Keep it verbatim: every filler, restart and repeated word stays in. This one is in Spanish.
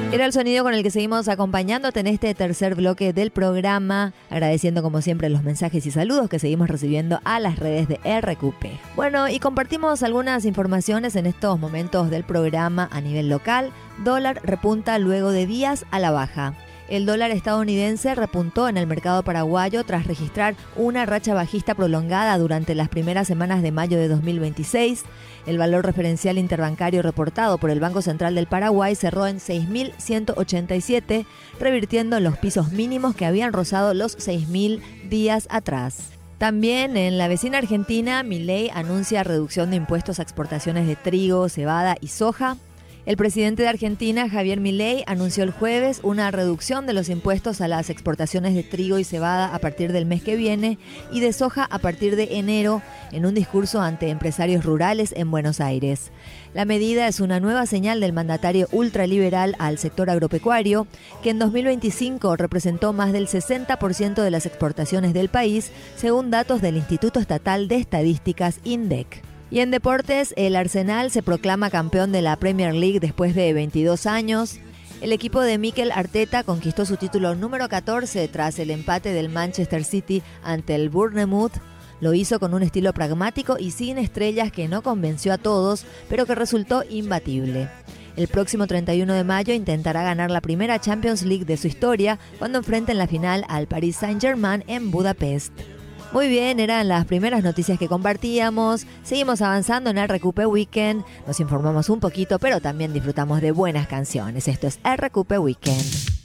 Era el sonido con el que seguimos acompañándote en este tercer bloque del programa, agradeciendo como siempre los mensajes y saludos que seguimos recibiendo a las redes de R Q P. Bueno, y compartimos algunas informaciones en estos momentos del programa a nivel local. Dólar repunta luego de días a la baja. El dólar estadounidense repuntó en el mercado paraguayo tras registrar una racha bajista prolongada durante las primeras semanas de mayo de dos mil veintiséis. El valor referencial interbancario reportado por el Banco Central del Paraguay cerró en seis mil ciento ochenta y siete, revirtiendo los pisos mínimos que habían rozado los seis mil días atrás. También en la vecina Argentina, Milei anuncia reducción de impuestos a exportaciones de trigo, cebada y soja. El presidente de Argentina, Javier Milei, anunció el jueves una reducción de los impuestos a las exportaciones de trigo y cebada a partir del mes que viene y de soja a partir de enero en un discurso ante empresarios rurales en Buenos Aires. La medida es una nueva señal del mandatario ultraliberal al sector agropecuario, que en dos mil veinticinco representó más del sesenta por ciento de las exportaciones del país, según datos del Instituto Estatal de Estadísticas INDEC. Y en deportes, el Arsenal se proclama campeón de la Premier League después de veintidós años. El equipo de Mikel Arteta conquistó su título número catorce tras el empate del Manchester City ante el Bournemouth. Lo hizo con un estilo pragmático y sin estrellas que no convenció a todos, pero que resultó imbatible. El próximo treinta y uno de mayo intentará ganar la primera Champions League de su historia cuando enfrente en la final al Paris Saint-Germain en Budapest. Muy bien, eran las primeras noticias que compartíamos. Seguimos avanzando en R Q P Weekend. Nos informamos un poquito, pero también disfrutamos de buenas canciones. Esto es R Q P Weekend.